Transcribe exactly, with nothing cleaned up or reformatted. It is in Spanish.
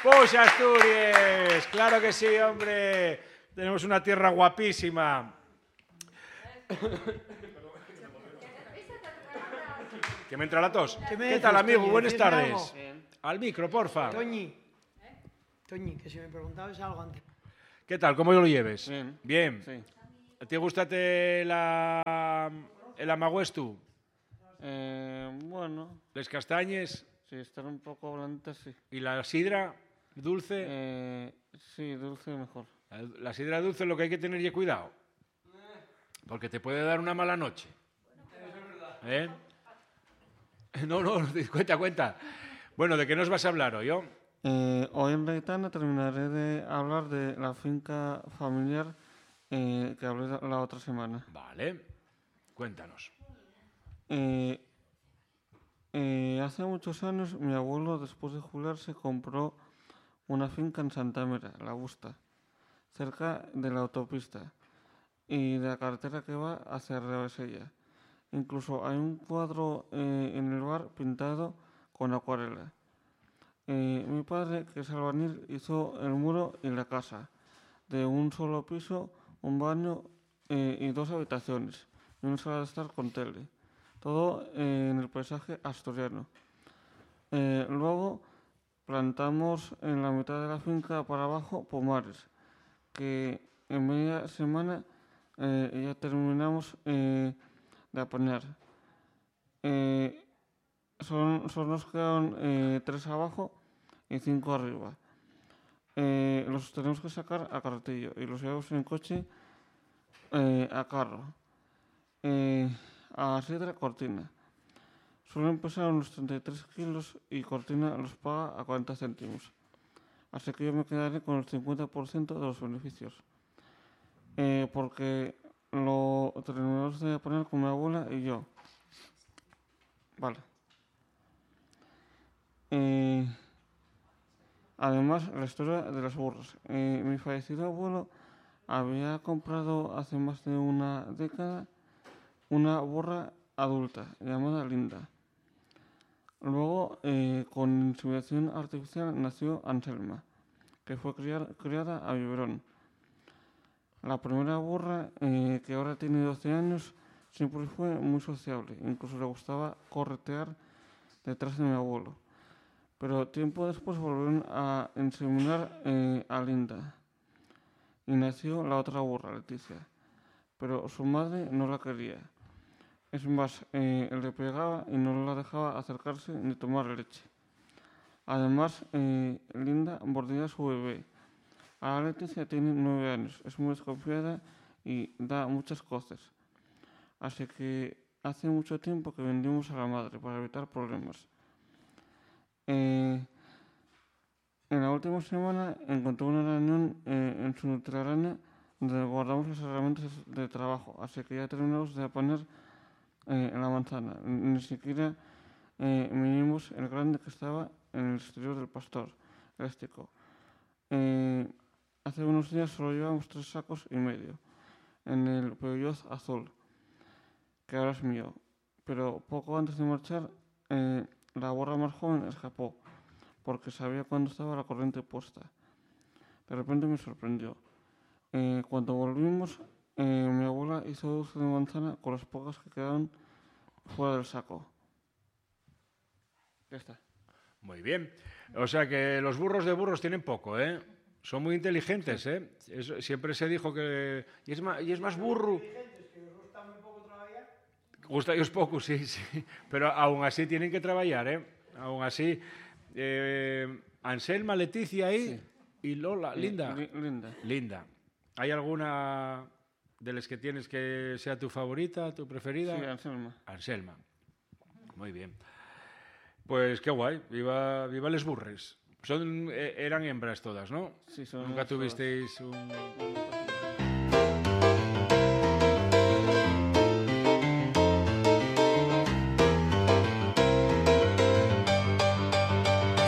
¡Puxa Asturias! ¡Claro que sí, hombre! Tenemos una tierra guapísima. ¿Que me entra la tos? ¿Qué me ¿Qué tal, dices, amigo? Toñi? Buenas ¿Decísme tardes. algo? Bien. Al micro, porfa. Toñi, Toñi, que si me preguntabas algo antes. ¿Qué tal? ¿Cómo lo lleves? Bien. Bien. Sí. ¿Te gusta la... el amaguestu? Eh, bueno, ¿Les castañes? sí, estar un poco blanditas, sí. ¿Y la sidra dulce? Eh, sí, dulce mejor. La, la sidra dulce es lo que hay que tener y cuidado. Porque te puede dar una mala noche. ¿Eh? No, no, cuenta, cuenta. Bueno, ¿de qué nos vas a hablar hoy? ¿Oh? Eh, hoy en Reitana terminaré de hablar de la finca familiar eh, que hablé la otra semana. Vale, cuéntanos. Eh, eh, hace muchos años mi abuelo, después de jubilarse, compró una finca en Santa Mera, La Busta, cerca de la autopista y de la carretera que va hacia Rebesella. Incluso hay un cuadro eh, en el bar pintado con acuarela. Eh, mi padre, que es albañil, hizo el muro y la casa, de un solo piso, un baño eh, y dos habitaciones, y una sala de estar con tele. Todo eh, en el paisaje asturiano. Eh, luego plantamos en la mitad de la finca para abajo pomares, que en media semana eh, ya terminamos eh, de apañar. Eh, son, solo nos quedan eh, tres abajo y cinco arriba. Eh, los tenemos que sacar a carretillo y los llevamos en coche eh, a carro. Eh, a sidra cortina. Suelen pesar unos treinta y tres kilos y cortina los paga a cuarenta céntimos. Así que yo me quedaré con el cincuenta por ciento de los beneficios. Eh, porque lo terminamos de poner con mi abuela y yo. Vale. Eh, además, la historia de las burras. Eh, mi fallecido abuelo había comprado hace más de una década una burra adulta llamada Linda. Luego, eh, con inseminación artificial, nació Anselma, que fue criar, criada a biberón. La primera burra, eh, que ahora tiene doce años, siempre fue muy sociable. Incluso le gustaba corretear detrás de mi abuelo. Pero tiempo después volvieron a inseminar eh, a Linda. Y nació la otra burra, Leticia. Pero su madre no la quería. Es más, eh, le pegaba y no la dejaba acercarse ni tomar leche. Además, eh, Linda mordía a su bebé. Ahora Leticia tiene nueve años, es muy desconfiada y da muchas coces. Así que hace mucho tiempo que vendimos a la madre para evitar problemas. Eh, en la última semana encontré una reunión eh, en su nutriaraña donde guardamos las herramientas de trabajo, así que ya terminamos de apañar eh, la manzana. Ni siquiera eh, medimos el grande que estaba en el exterior del pastor elástico. Eh, hace unos días solo llevamos tres sacos y medio en el Peugeot azul, que ahora es mío. Pero poco antes de marchar, eh, la burra más joven escapó, porque sabía cuándo estaba la corriente puesta. De repente me sorprendió. Eh, cuando volvimos, eh, mi abuela hizo dulce de manzana con las pocas que quedaban fuera del saco. Ya está. Muy bien. O sea que los burros de burros tienen poco, ¿eh? Son muy inteligentes, sí. ¿eh? Eso, siempre se dijo que... Y es más, y es más burro... Gusta ellos poco, sí, sí. Pero aún así tienen que trabajar, ¿eh? Aún así... Eh, Anselma, Leticia ahí Sí. y Lola, Eh, Linda. Li- Linda. Linda. ¿Hay alguna de las que tienes que sea tu favorita, tu preferida? Sí, Anselma. Anselma. Muy bien. Pues qué guay. Viva, viva les burres. Son, eh, eran hembras todas, ¿no? Sí, son Nunca todas. tuvisteis un...